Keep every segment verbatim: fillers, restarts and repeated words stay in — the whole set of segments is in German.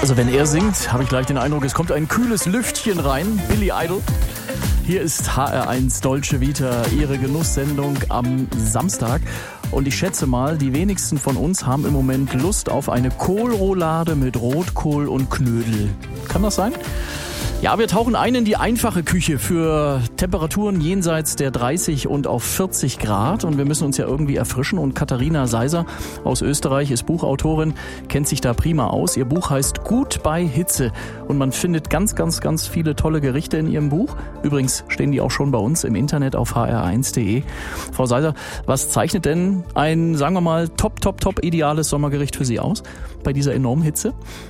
Also wenn er singt, habe ich gleich den Eindruck, es kommt ein kühles Lüftchen rein. Billy Idol. Hier ist H R eins Dolce Vita, Ihre Genusssendung am Samstag. Und ich schätze mal, die wenigsten von uns haben im Moment Lust auf eine Kohlroulade mit Rotkohl und Knödel. Kann das sein? Ja, wir tauchen ein in die einfache Küche für Temperaturen jenseits der dreißig und auf vierzig Grad. Und wir müssen uns ja irgendwie erfrischen. Und Katharina Seiser aus Österreich ist Buchautorin, kennt sich da prima aus. Ihr Buch heißt Gut bei Hitze. Und man findet ganz, ganz, ganz viele tolle Gerichte in ihrem Buch. Übrigens stehen die auch schon bei uns im Internet auf h r eins punkt d e. Frau Seiser, was zeichnet denn ein, sagen wir mal, top, top, top ideales Sommergericht für Sie aus bei dieser enormen Hitze?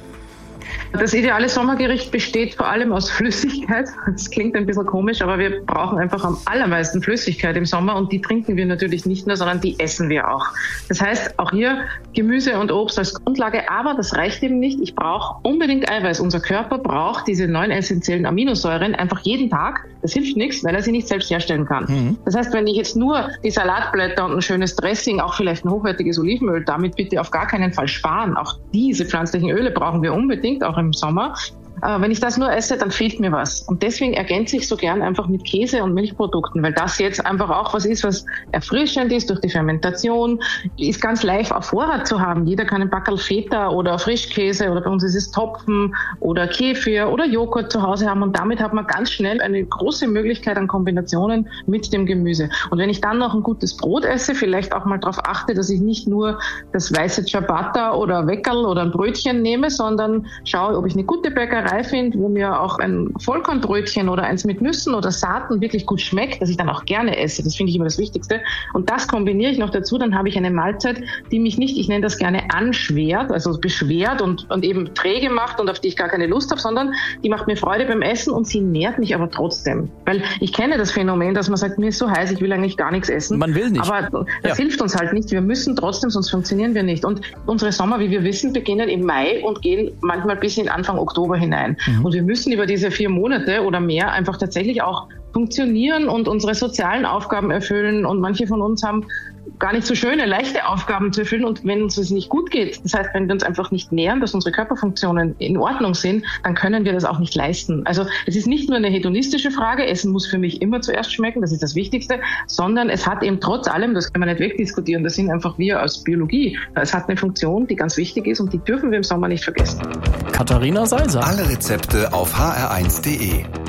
Das ideale Sommergericht besteht vor allem aus Flüssigkeit. Das klingt ein bisschen komisch, aber wir brauchen einfach am allermeisten Flüssigkeit im Sommer und die trinken wir natürlich nicht nur, sondern die essen wir auch. Das heißt, auch hier Gemüse und Obst als Grundlage, aber das reicht eben nicht. Ich brauche unbedingt Eiweiß. Unser Körper braucht diese neun essentiellen Aminosäuren einfach jeden Tag. Das hilft nichts, weil er sie nicht selbst herstellen kann. Mhm. Das heißt, wenn ich jetzt nur die Salatblätter und ein schönes Dressing, auch vielleicht ein hochwertiges Olivenöl, damit bitte auf gar keinen Fall sparen. Auch diese pflanzlichen Öle brauchen wir unbedingt, auch im Sommer. Aber wenn ich das nur esse, dann fehlt mir was. Und deswegen ergänze ich so gern einfach mit Käse und Milchprodukten, weil das jetzt einfach auch was ist, was erfrischend ist durch die Fermentation, ist ganz leicht auf Vorrat zu haben. Jeder kann ein Backerl Feta oder Frischkäse oder bei uns ist es Topfen oder Kefir oder Joghurt zu Hause haben und damit hat man ganz schnell eine große Möglichkeit an Kombinationen mit dem Gemüse. Und wenn ich dann noch ein gutes Brot esse, vielleicht auch mal darauf achte, dass ich nicht nur das weiße Ciabatta oder Weckerl oder ein Brötchen nehme, sondern schaue, ob ich eine gute Bäckerei finde, wo mir auch ein Vollkornbrötchen oder eins mit Nüssen oder Saaten wirklich gut schmeckt, dass ich dann auch gerne esse. Das finde ich immer das Wichtigste. Und das kombiniere ich noch dazu, dann habe ich eine Mahlzeit, die mich nicht, ich nenne das gerne anschwert, also beschwert und, und eben träge macht und auf die ich gar keine Lust habe, sondern die macht mir Freude beim Essen und sie nährt mich aber trotzdem. Weil ich kenne das Phänomen, dass man sagt, mir ist so heiß, ich will eigentlich gar nichts essen. Man will nicht. Aber das ja. hilft uns halt nicht. Wir müssen trotzdem, sonst funktionieren wir nicht. Und unsere Sommer, wie wir wissen, beginnen im Mai und gehen manchmal bis in Anfang Oktober hinein. Mhm. Und wir müssen über diese vier Monate oder mehr einfach tatsächlich auch funktionieren und unsere sozialen Aufgaben erfüllen. Und manche von uns haben gar nicht so schöne, leichte Aufgaben zu erfüllen. Und wenn uns das nicht gut geht, das heißt, wenn wir uns einfach nicht nähern, dass unsere Körperfunktionen in Ordnung sind, dann können wir das auch nicht leisten. Also es ist nicht nur eine hedonistische Frage, Essen muss für mich immer zuerst schmecken, das ist das Wichtigste, sondern es hat eben trotz allem, das kann man nicht wegdiskutieren, das sind einfach wir als Biologie. Es hat eine Funktion, die ganz wichtig ist und die dürfen wir im Sommer nicht vergessen. Katharina Seiser. Alle Rezepte auf h r eins punkt d e.